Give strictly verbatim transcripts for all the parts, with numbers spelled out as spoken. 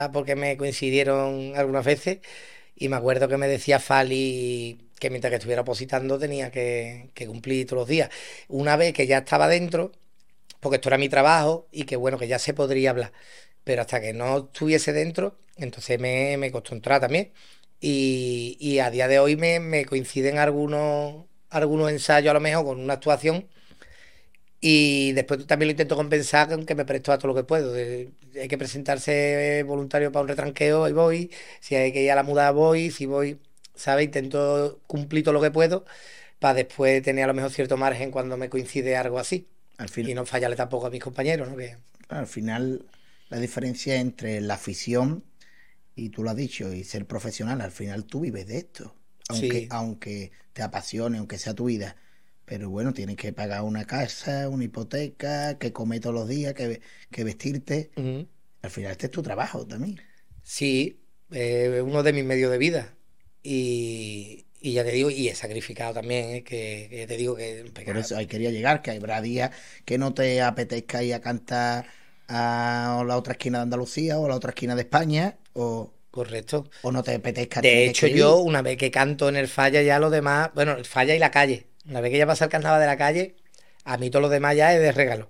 porque me coincidieron algunas veces y me acuerdo que me decía Fali que mientras que estuviera opositando tenía que, que cumplir todos los días. Una vez que ya estaba dentro, porque esto era mi trabajo y que bueno, que ya se podría hablar, pero hasta que no estuviese dentro, entonces me, me costó entrar también. Y, y a día de hoy me, me coinciden algunos, algunos ensayos a lo mejor con una actuación y después también lo intento compensar con que me presto a todo lo que puedo. De- hay que presentarse voluntario para un retranqueo, y voy. Si hay que ir a la muda, voy. Si voy, ¿sabes? Intento cumplir todo lo que puedo para después tener a lo mejor cierto margen cuando me coincide algo así. Al Y fin, no fallarle tampoco a mis compañeros, ¿no? Que, al final, la diferencia entre la afición y tú lo has dicho, y ser profesional, al final tú vives de esto. Aunque, sí. aunque te apasione, aunque sea tu vida. Pero bueno, tienes que pagar una casa, una hipoteca, que comer todos los días, que, que vestirte. Ujú. Al final este es tu trabajo también. Sí, eh, es uno de mis medios de vida. Y, y ya te digo, y he sacrificado también, ¿eh? Que, que te digo que Por pegar. eso ahí quería llegar, que habrá días que no te apetezca ir a cantar a la otra esquina de Andalucía o a la otra esquina de España, o, Correcto. o no te apetezca tener De que hecho, yo, escribir. una vez que canto en el falla, ya lo demás, bueno, el falla y la calle. Una vez que ya pasa el carnaval de la calle, a mí todo lo demás ya es de regalo.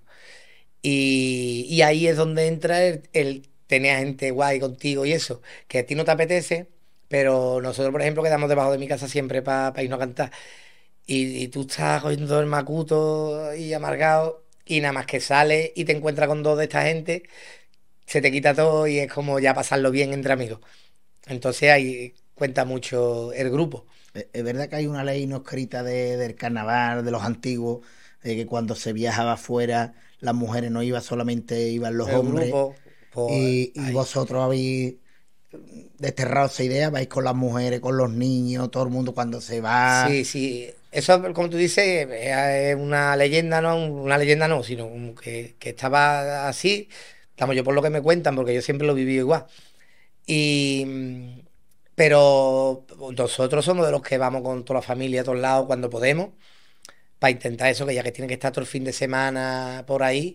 Y, y ahí es donde entra el, el tener a gente guay contigo y eso, que a ti no te apetece, pero nosotros, por ejemplo, quedamos debajo de mi casa siempre para irnos a cantar. Y, y tú estás cogiendo el macuto y amargado, y nada más que sales y te encuentras con dos de esta gente, se te quita todo y es como ya pasarlo bien entre amigos. Entonces ahí cuenta mucho el grupo. Es es verdad que hay una ley no escrita de, del carnaval, de los antiguos, de que cuando se viajaba afuera, las mujeres no iban, solamente iban los El hombres, grupo, pues y, y ahí. vosotros habéis desterrado esa idea, vais con las mujeres, con los niños, todo el mundo cuando se va. Sí, sí. Eso, como tú dices, es una leyenda, ¿no? Una leyenda no, sino como que, que estaba así. Estamos yo por lo que me cuentan, porque yo siempre lo viví igual. Y, mm, pero nosotros somos de los que vamos con toda la familia a todos lados cuando podemos, para intentar eso, que ya que tiene que estar todo el fin de semana por ahí,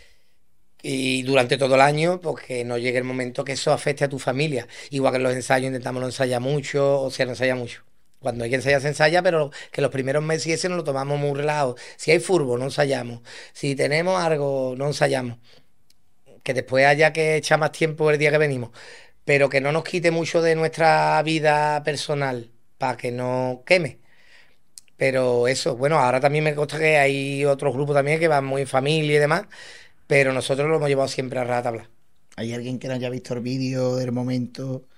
y durante todo el año, pues que no llegue el momento que eso afecte a tu familia. Igual que en los ensayos intentamos no ensayar mucho, o sea, no ensaya mucho. Cuando hay que ensayar, se ensaya, pero que los primeros meses y ese nos lo tomamos muy relajado. Si hay fútbol, no ensayamos. Si tenemos algo, no ensayamos. Que después haya que echar más tiempo el día que venimos. Pero que no nos quite mucho de nuestra vida personal, para que no queme. Pero eso, bueno, ahora también me consta que hay otros grupos también que van muy en familia y demás, pero nosotros lo hemos llevado siempre a ratabla. ¿Hay alguien que no haya visto el vídeo del momento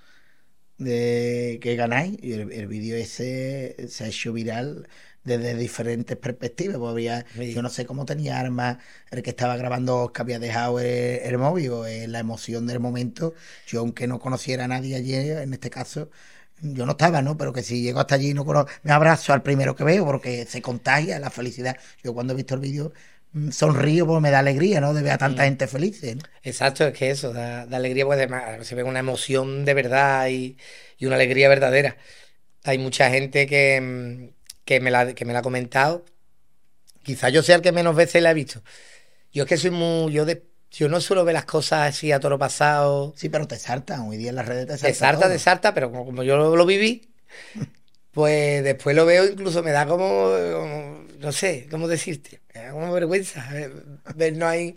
de que ganáis? Y el, el vídeo ese se ha hecho viral desde diferentes perspectivas. Pues había, yo no sé cómo tenía armas el que estaba grabando, que había dejado el, el móvil, o eh, la emoción del momento. Yo, aunque no conociera a nadie ayer, en este caso, yo no estaba, ¿no? Pero que si llego hasta allí y no conozco, me abrazo al primero que veo, porque se contagia la felicidad. Yo cuando he visto el vídeo mm, sonrío porque me da alegría, ¿no? De ver a tanta Mm. gente feliz, ¿no? Exacto, es que eso, da, da alegría, pues además se ve una emoción de verdad y, y una alegría verdadera. Hay mucha gente que, mm, que me la, que me la ha comentado. Quizás yo sea el que menos veces la he visto. Yo es que soy muy, yo de, yo no suelo ver las cosas así a toro pasado, Sí, pero te salta, hoy día en las redes te de salta sarta, de todo. sarta, pero como, como yo lo, lo viví, pues después lo veo, incluso me da como, como, no sé, cómo decirte, me da como vergüenza eh, vernos ahí.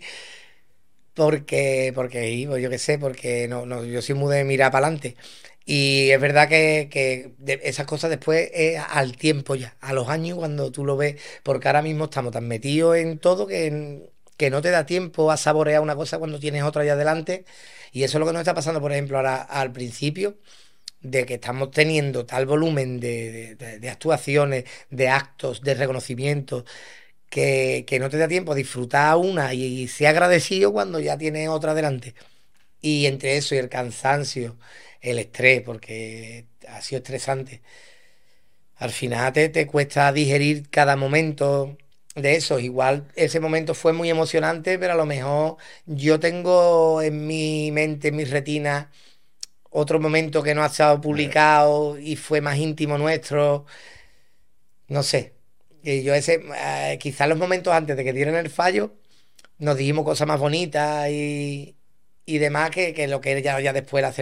Porque, porque sí, pues yo qué sé, porque no, no, yo soy muy de mirar para adelante. Y es verdad que, que de- esas cosas después es al tiempo ya, a los años cuando tú lo ves, porque ahora mismo estamos tan metidos en todo que, que no te da tiempo a saborear una cosa cuando tienes otra allá adelante. Y eso es lo que nos está pasando, por ejemplo, ahora al principio, de que estamos teniendo tal volumen de, de de- de actuaciones, de actos, de reconocimientos que, que no te da tiempo a disfrutar una y, y ser agradecido cuando ya tienes otra delante. Y entre eso y el cansancio, el estrés, porque ha sido estresante, al final te, te cuesta digerir cada momento de eso. Igual ese momento fue muy emocionante, pero a lo mejor yo tengo en mi mente, en mi retina, otro momento que no ha estado Claro. publicado y fue más íntimo nuestro, no sé. Y yo ese, eh, quizás los momentos antes de que dieran el fallo, nos dijimos cosas más bonitas y, y demás, que, que lo que ya, ya después la